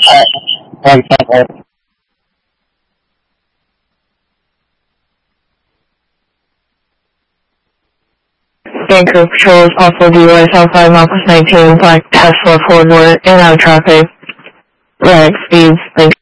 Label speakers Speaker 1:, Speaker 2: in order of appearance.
Speaker 1: One second.
Speaker 2: Anchor patrols off of the US Alpha Marcus 19 Black Tesla Ford Word in out traffic. Right speeds.